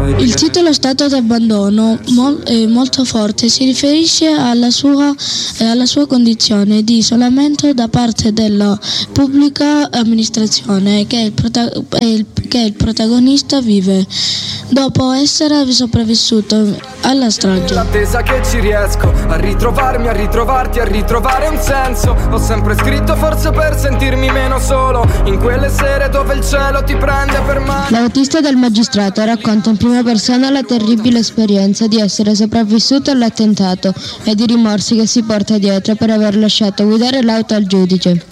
Il titolo Stato d'abbandono è molto forte, si riferisce alla sua condizione di isolamento da parte della pubblica amministrazione che il protagonista vive dopo essere sopravvissuto alla strage. L'attesa che ci riesco a ritrovarmi, a ritrovarti, a ritrovare un senso. Ho sempre scritto forse per sentirmi meno solo in quelle sere dove il cielo ti prende per mano. L'autista del magistrato racconta in prima persona la terribile esperienza di essere sopravvissuto all'attentato e i rimorsi che si porta dietro per aver lasciato guidare l'auto al giudice.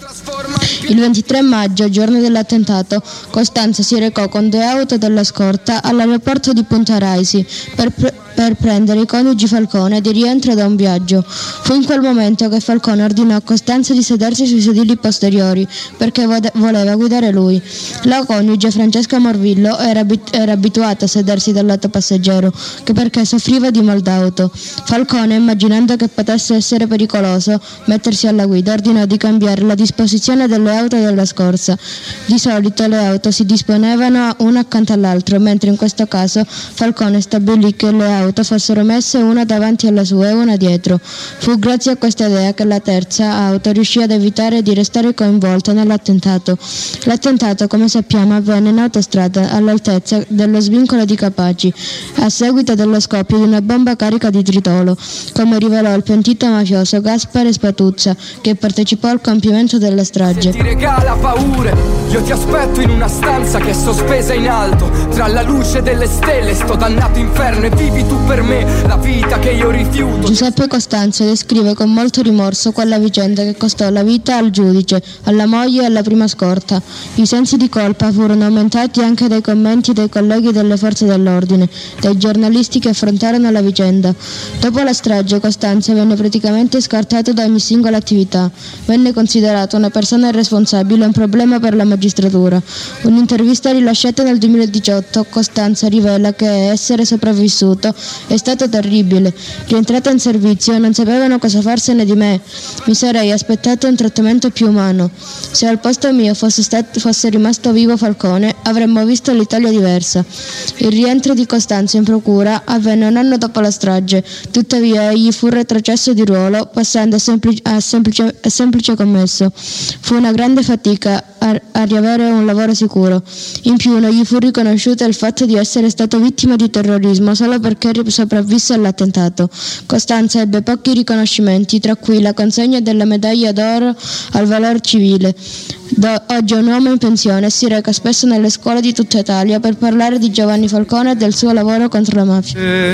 Il 23 maggio, giorno dell'attentato, Costanza si recò con 2 auto della scorta all'aeroporto di Punta Raisi per prendere i coniugi Falcone di rientro da un viaggio. Fu in quel momento che Falcone ordinò a Costanza di sedersi sui sedili posteriori perché voleva guidare lui. La coniuge Francesca Morvillo era abituata a sedersi dal lato passeggero che perché soffriva di mal d'auto. Falcone, immaginando che potesse essere pericoloso mettersi alla guida, ordinò di cambiare la disposizione delle auto della scorsa. Di solito le auto si disponevano una accanto all'altra, mentre in questo caso Falcone stabilì che le auto fossero messe una davanti alla sua e una dietro. Fu grazie a questa idea che la terza auto riuscì ad evitare di restare coinvolta nell'attentato. L'attentato, come sappiamo, avvenne in autostrada all'altezza dello svincolo di Capaci, a seguito dello scoppio di una bomba carica di tritolo, come rivelò il pentito mafioso Gaspare Spatuzza, che partecipò al compimento della strage. Se ti regala paure, io ti aspetto in una stanza che è sospesa in alto, tra la luce delle stelle, sto dannato inferno e vivi tu per me la vita che io rifiuto. Giuseppe Costanzo descrive con molto rimorso quella vicenda che costò la vita al giudice, alla moglie e alla prima scorta. I sensi di colpa furono aumentati anche dai commenti dei colleghi delle forze dell'ordine, dai giornalisti che affrontarono la vicenda. Dopo la strage Costanzo venne praticamente scartato da ogni singola attività. Venne considerato una persona irresponsabile e un problema per la magistratura. Un'intervista rilasciata nel 2018 Costanzo rivela che essere sopravvissuto è stato terribile. Rientrata in servizio non sapevano cosa farsene di me. Mi sarei aspettato un trattamento più umano. Se al posto mio fosse rimasto vivo Falcone, avremmo visto l'Italia diversa. Il rientro di Costanzo in procura avvenne un anno dopo la strage. Tuttavia egli fu retrocesso di ruolo, passando a semplice commesso. Fu una grande fatica a riavere un lavoro sicuro. In più non gli fu riconosciuto il fatto di essere stato vittima di terrorismo solo perché sopravvisse all'attentato. Costanza ebbe pochi riconoscimenti, tra cui la consegna della medaglia d'oro al valor civile. Oggi è un uomo in pensione e si reca spesso nelle scuole di tutta Italia per parlare di Giovanni Falcone e del suo lavoro contro la mafia.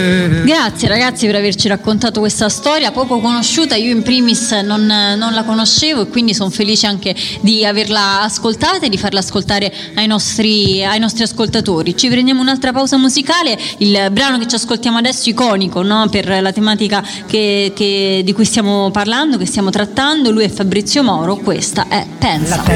Grazie ragazzi per averci raccontato questa storia poco conosciuta. Io in primis non la conoscevo e quindi sono felice anche di averla ascoltata e di farla ascoltare ai nostri ascoltatori. Ci prendiamo un'altra pausa musicale. Il brano che ci ascoltiamo adesso, iconico, no? Per la tematica di cui stiamo parlando, che stiamo trattando. Lui è Fabrizio Moro, questa è Pensa.